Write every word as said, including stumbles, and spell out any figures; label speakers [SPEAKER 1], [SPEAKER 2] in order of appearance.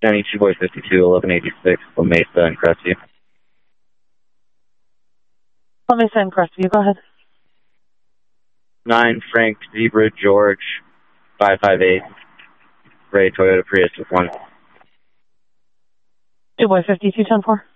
[SPEAKER 1] ninety-two Boy fifty-two, eleven eighty-six, La Mesa and Crestview.
[SPEAKER 2] La Mesa and Crestview, go ahead.
[SPEAKER 1] nine Frank Zebra George, five five eight, Ray Toyota Prius with one.
[SPEAKER 2] two Boy fifty-two, ten four.